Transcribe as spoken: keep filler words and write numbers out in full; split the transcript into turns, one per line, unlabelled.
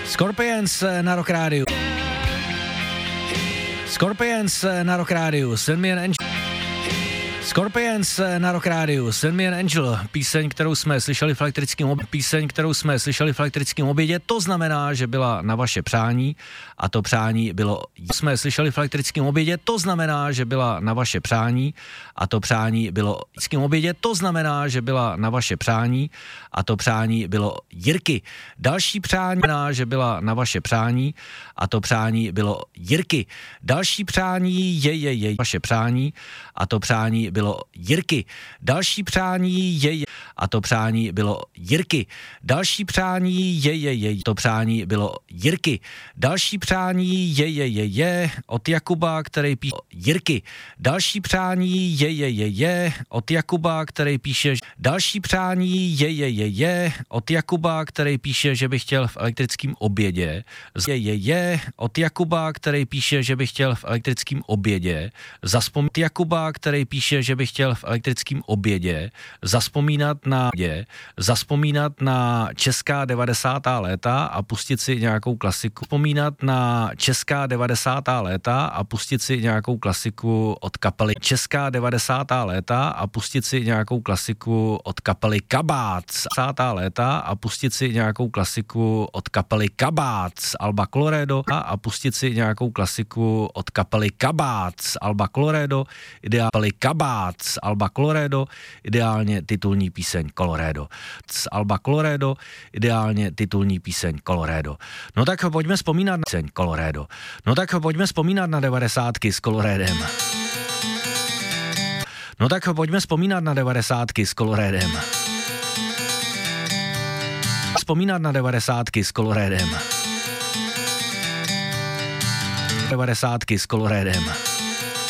Scorpions na Rock Rádiu. Scorpions na Rock Rádiu. Send me an angel. Scorpions na Rock Rádiu. Send me an angel. Píseň, kterou jsme slyšeli v elektrickém ob... Píseň, kterou jsme slyšeli v elektrickém obědě, to znamená, že byla na vaše přání a to přání bylo... Jsme slyšeli v elektrickém obědě, to znamená, že byla na vaše přání a to přání bylo... V elektrickém obědě, to znamená, že byla na vaše přání a to přání bylo Jirky. Další přání znamená, že byla na vaše přání a to přání bylo Jirky. Další přání je, je, je vaše přání a to přání bylo Jirky. Další přání je, je a to přání bylo Jirky. Další přání je, je, je to přání bylo Jirky. Další přání je, je, je, je od Jakuba, který píše Jirky. Další přání je, je, je, je od Jakuba, který píše Další přání je, je, je, je od Jakuba, který píše, že by chtěl v elektrickém obědě. Je, je, je od Jakuba, který píše, že by chtěl v elektrickém obědě. Zaspomínat Jakuba, který píše, že by chtěl v elektrickém obědě zaspomínat na zaspomínat na česká devadesátá léta a pustit si nějakou klasiku. Vzpomínat na česká devadesátá léta a pustit si nějakou klasiku od kapely Česká devadesátá léta a pustit si nějakou klasiku od kapely Kabát. devadesátá léta a pustit si nějakou klasiku od kapely Kabát z alba Colorado a pustit si nějakou klasiku od kapely Kabát z alba Colorado, ideálně Kabát z alba Colorado, ideálně titulní píseň Colorado. Z alba Colorado, ideálně titulní píseň Colorado. No tak pojďme vzpomínat na píseň Colorado. No tak pojďme vzpomínat na devadesátky s Coloradem. No tak pojďme vzpomínat na devadesátky s Coloradem. Vzpomínat na devadesátky s Coloradem. devadesátky s Coloradem.